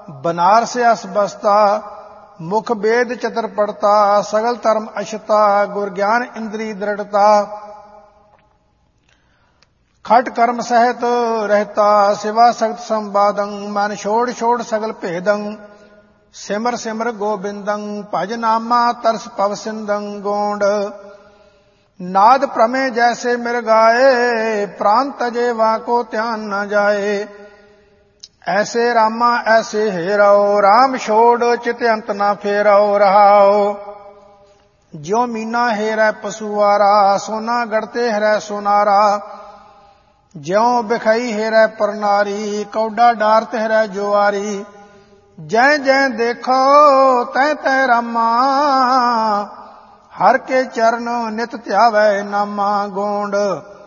बनारस अस बसता, मुख वेद चतर पढ़ता, सगल धर्म अछता, गुर ज्ञान इंद्री दृढ़ता। खट कर्म सहित रहता, सिवा सख्त संवादं, मन छोड़ छोड़ सगल भेदं, सिमर सिमर गोबिंदं, भज नामा तरस पव सिंदं। गोंड नाद प्रमे जैसे मिर गाए, प्राण तजे वाको ध्यान न जाए। ऐसे रामा ऐसे हेराओ, राम छोड़ चित अंत न फेराओ। रहाओ ज्यो मीना हेरै पशुआरा, सोना गढ़ते हरै सोनारा। ज्यों बिखई हेरै परनारी, कौडा डारत हरै जुआरी। जय जय देखो तय तय रामा, हर के चरण नित ध्यावै नामा। गोंड